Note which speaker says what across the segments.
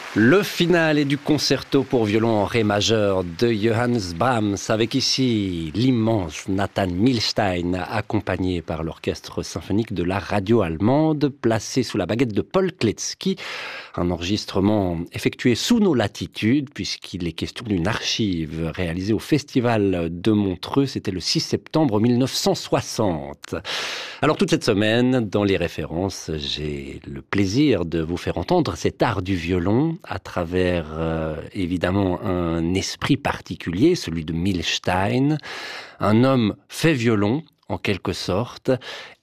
Speaker 1: Le finale du concerto pour violon en ré majeur de Johannes Brahms, avec ici l'immense Nathan Milstein, accompagné par l'orchestre symphonique de la radio allemande, placé sous la baguette de Paul Kletzky. Un enregistrement effectué sous nos latitudes, puisqu'il est question d'une archive réalisée au Festival de Montreux. C'était le 6 septembre 1960. Alors toute cette semaine, dans les références, j'ai le plaisir de vous faire entendre cet art du violon à travers évidemment un esprit particulier, celui de Milstein, un homme fait violon en quelque sorte.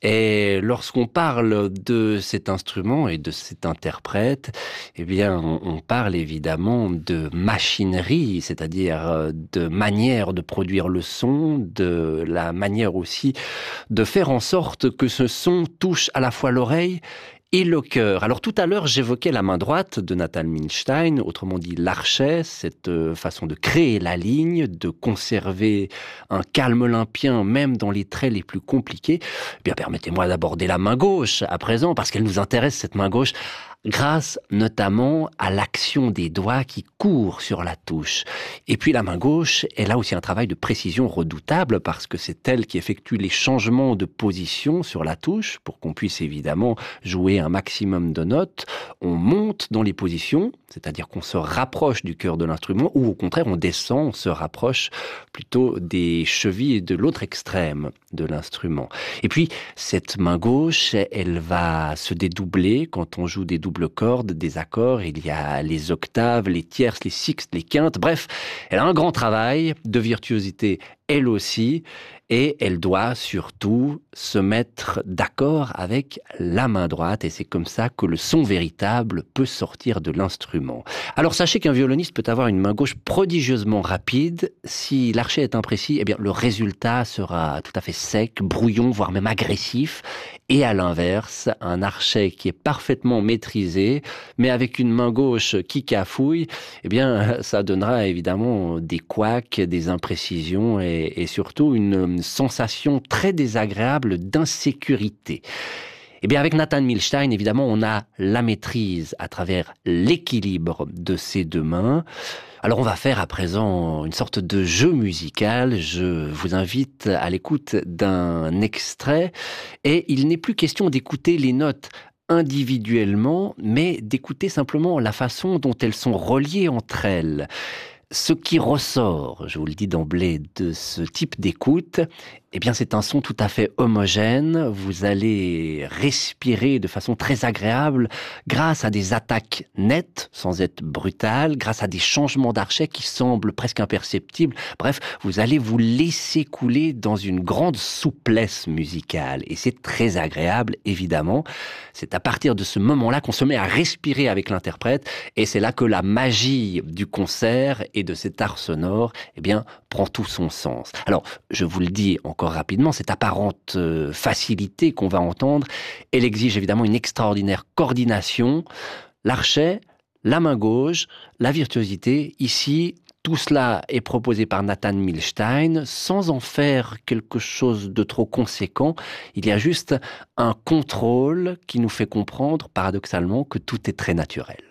Speaker 1: Et lorsqu'on parle de cet instrument et de cet interprète, eh bien, on parle évidemment de machinerie, c'est-à-dire de manière de produire le son, de la manière aussi de faire en sorte que ce son touche à la fois l'oreille et le cœur. Alors tout à l'heure, j'évoquais la main droite de Nathan Milstein, autrement dit l'archet, cette façon de créer la ligne, de conserver un calme olympien même dans les traits les plus compliqués. Eh bien, permettez-moi d'aborder la main gauche à présent, parce qu'elle nous intéresse, cette main gauche, grâce notamment à l'action des doigts qui courent sur la touche. Et puis la main gauche, elle a aussi un travail de précision redoutable parce que c'est elle qui effectue les changements de position sur la touche pour qu'on puisse évidemment jouer un maximum de notes. On monte dans les positions, c'est-à-dire qu'on se rapproche du cœur de l'instrument, ou au contraire on descend, on se rapproche plutôt des chevilles de l'autre extrême de l'instrument. Et puis cette main gauche, elle va se dédoubler quand on joue des doubles cordes, des accords. Il y a les octaves, les tierces, les sixtes, les quintes. Bref, elle a un grand travail de virtuosité, elle aussi. Et elle doit surtout se mettre d'accord avec la main droite. Et c'est comme ça que le son véritable peut sortir de l'instrument. Alors sachez qu'un violoniste peut avoir une main gauche prodigieusement rapide. Si l'archet est imprécis, eh bien, le résultat sera tout à fait sec, brouillon, voire même agressif. Et à l'inverse, un archet qui est parfaitement maîtrisé, mais avec une main gauche qui cafouille, eh bien, ça donnera évidemment des couacs, des imprécisions et surtout une sensation très désagréable d'insécurité. Eh bien, avec Nathan Milstein, évidemment, on a la maîtrise à travers l'équilibre de ses deux mains. Alors, on va faire à présent une sorte de jeu musical. Je vous invite à l'écoute d'un extrait. Et il n'est plus question d'écouter les notes individuellement, mais d'écouter simplement la façon dont elles sont reliées entre elles. Ce qui ressort, je vous le dis d'emblée, de ce type d'écoute, eh bien c'est un son tout à fait homogène. Vous allez respirer de façon très agréable grâce à des attaques nettes, sans être brutales, grâce à des changements d'archet qui semblent presque imperceptibles. Bref, vous allez vous laisser couler dans une grande souplesse musicale. Et c'est très agréable, évidemment. C'est à partir de ce moment-là qu'on se met à respirer avec l'interprète. Et c'est là que la magie du concert et de cet art sonore, eh bien, prend tout son sens. Alors, je vous le dis encore rapidement, cette apparente facilité qu'on va entendre, elle exige évidemment une extraordinaire coordination. L'archet, la main gauche, la virtuosité, ici, tout cela est proposé par Nathan Milstein sans en faire quelque chose de trop conséquent. Il y a juste un contrôle qui nous fait comprendre, paradoxalement, que tout est très naturel.